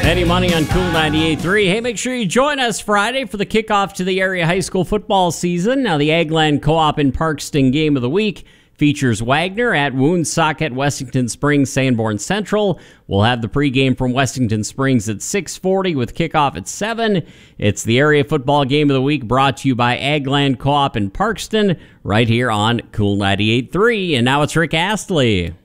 Eddie Money on Cool 98.3. Hey, make sure you join us Friday for the kickoff to the area high school football season. Now, the Agland Co-op in Parkston Game of the Week features Wagner at Woonsocket, Westington Springs, Sanborn Central. We'll have the pregame from Westington Springs at 6:40 with kickoff at 7. It's the area football game of the week brought to you by Agland Co-op in Parkston right here on Cool 98.3. And now it's Rick Astley.